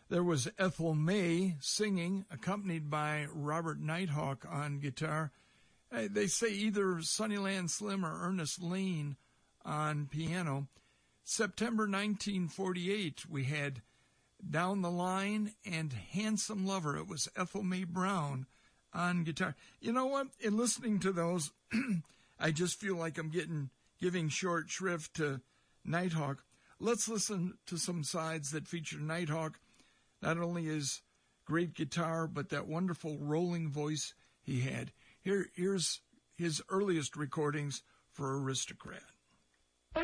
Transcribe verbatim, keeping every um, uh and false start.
There was Ethel May singing, accompanied by Robert Nighthawk on guitar. Uh, they say either Sunnyland Slim or Ernest Lane on piano. September nineteen forty-eight, we had Down the Line and Handsome Lover. It was Ethel May Brown on guitar. You know what? In listening to those, I just feel like I'm getting giving short shrift to Nighthawk. Let's listen to some sides that feature Nighthawk, not only his great guitar, but that wonderful rolling voice he had. Here, here's his earliest recordings for Aristocrat.